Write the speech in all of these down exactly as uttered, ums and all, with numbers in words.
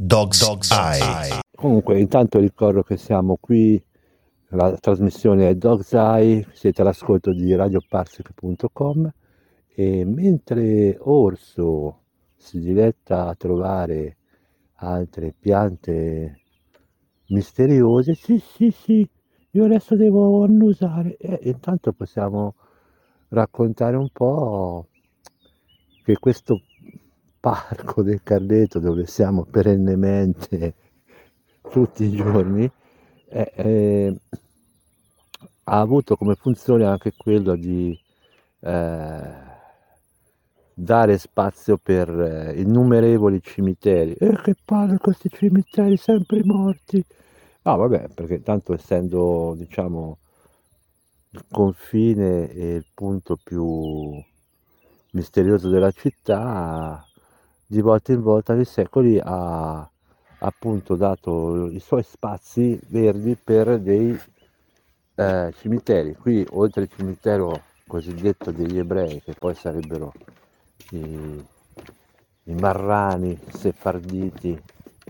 Dog's, Dog's Eye. Eye. Comunque, intanto ricordo che siamo qui, la trasmissione è Dog's Eye, siete all'ascolto di radio parsic punto com e mentre Orso si diletta a trovare altre piante misteriose, sì sì sì, io adesso devo annusare, e intanto possiamo raccontare un po' che questo parco del Carleto, dove siamo perennemente tutti i giorni, eh, eh, ha avuto come funzione anche quello di eh, dare spazio per eh, innumerevoli cimiteri. E eh, che palle questi cimiteri sempre morti! No, vabbè, perché tanto essendo, diciamo, il confine e il punto più misterioso della città, di volta in volta nei secoli ha appunto dato i suoi spazi verdi per dei eh, cimiteri. Qui, oltre al cimitero cosiddetto degli ebrei, che poi sarebbero i, i marrani sefarditi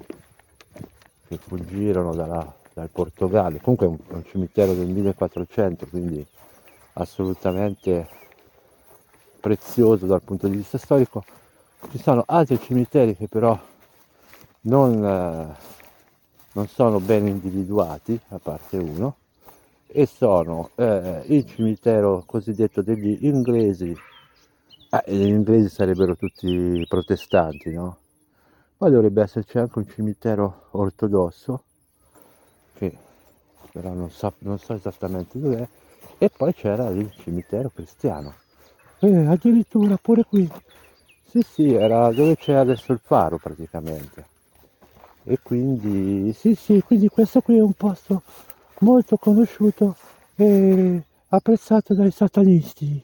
che fuggirono dalla, dal Portogallo, comunque è un, è un cimitero del millequattrocento, quindi assolutamente prezioso dal punto di vista storico. Ci sono altri cimiteri che però non, eh, non sono ben individuati, a parte uno, e sono eh, il cimitero cosiddetto degli inglesi. Eh, gli inglesi sarebbero tutti protestanti, no? Poi dovrebbe esserci anche un cimitero ortodosso, che però non so, non so esattamente dov'è, e poi c'era il cimitero cristiano. Eh, addirittura pure qui. Sì, sì, era dove c'è adesso il faro praticamente. E quindi, sì, sì, quindi questo qui è un posto molto conosciuto e apprezzato dai satanisti.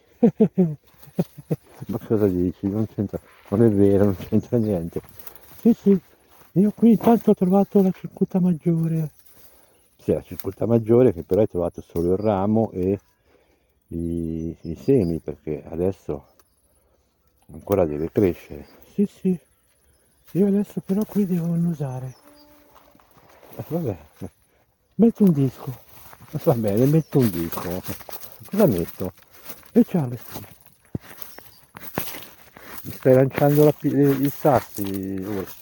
Ma cosa dici? Non c'entra, non è vero, non c'entra niente. Sì, sì, io qui intanto ho trovato la cicuta maggiore. Sì, la cicuta maggiore, che però hai trovato solo il ramo e i, i semi, perché adesso ancora deve crescere. Sì, sì, io adesso però qui devo annusare. Eh, vabbè, metto un disco. Va bene, metto un disco. Cosa metto? E Charleston. Mi stai lanciando la, i sassi, Orso.